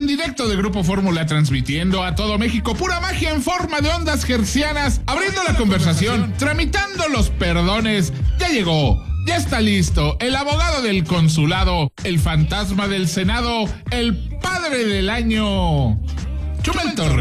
directo de Grupo Fórmula, transmitiendo a todo México pura magia en forma de ondas hercianas, abriendo la conversación, tramitando los perdones. Ya llegó, ya está listo, el abogado del consulado, el fantasma del Senado, el padre del año, Chumel Torres.